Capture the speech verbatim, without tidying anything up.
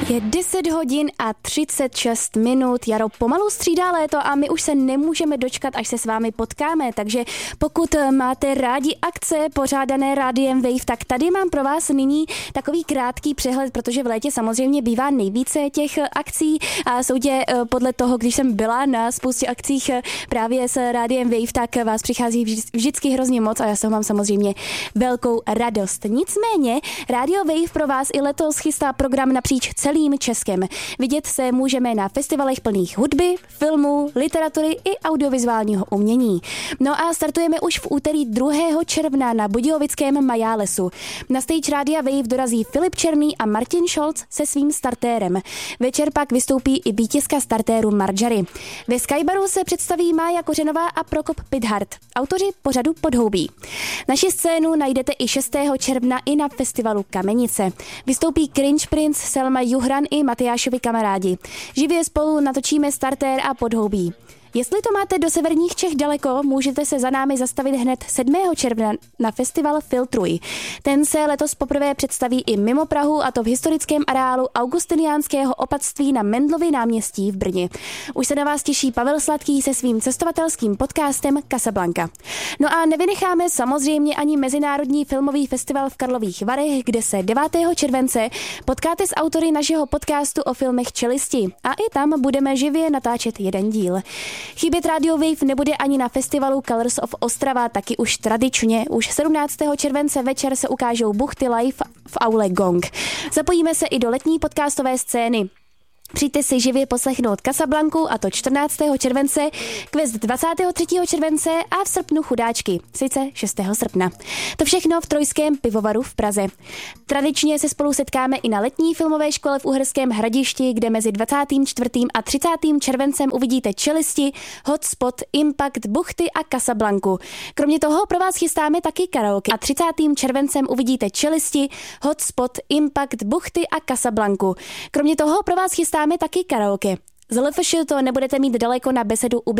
Je deset hodin a třicet šest minut, jaro pomalu střídá léto a my už se nemůžeme dočkat, až se s vámi potkáme, takže pokud máte rádi akce pořádané Rádiem Wave, tak tady mám pro vás nyní takový krátký přehled, protože v létě samozřejmě bývá nejvíce těch akcí a soudě podle toho, když jsem byla na spoustě akcích právě s Rádiem Wave, tak vás přichází vždycky hrozně moc a já se mám samozřejmě velkou radost. Nicméně Rádio Wave pro vás i letos chystá program napříč celým Českem. Vidět se můžeme na festivalech plných hudby, filmů, literatury i audiovizuálního umění. No a startujeme už v úterý druhého června na budějovickém Majálesu. Na stage Rádia Wave dorazí Filip Černý a Martin Scholz se svým startérem. Večer pak vystoupí i vítězka startéru Marjorie. Ve Skybaru se představí Mája Kořenová a Prokop Pithart, autoři pořadu Podhoubí. Naši scénu najdete i šestého června i na festivalu Kamenice. Vystoupí Cringe Prince, Selma Juhran i Matyášovi kamarádi. Živě spolu natočíme startér a Podhoubí. Jestli to máte do severních Čech daleko, můžete se za námi zastavit hned sedmého června na festival Filtruj. Ten se letos poprvé představí i mimo Prahu, a to v historickém areálu Augustiniánského opatství na Mendlově náměstí v Brně. Už se na vás těší Pavel Sladký se svým cestovatelským podcastem Casablanca. No a nevynecháme samozřejmě ani Mezinárodní filmový festival v Karlových Varech, kde se devátého července potkáte s autory našeho podcastu o filmech Čelisti a i tam budeme živě natáčet jeden díl. Chybět Radio Wave nebude ani na festivalu Colors of Ostrava, taky už tradičně. Už sedmnáctého července večer se ukážou buchty live v aule Gong. Zapojíme se i do letní podcastové scény. Přijďte si živě poslechnout Casablanku, a to čtrnáctého července, Quest dvacátého třetího července a v srpnu Chudáčky, sice šestého srpna. To všechno v Trojském pivovaru v Praze. Tradičně se spolu setkáme i na letní filmové škole v Uherském Hradišti, kde mezi dvacátým čtvrtým a třicátým červencem uvidíte Čelisti, Hotspot, Impact, Buchty a Casablanku. Kromě toho pro vás chystáme taky karaoke a třicátým červencem uvidíte Čelisti, Hotspot, Impact, Buchty a Casablanku. Kromě toho pro vás chystáme taky karaoke. Z L F Š to nebudete mít daleko na besedu u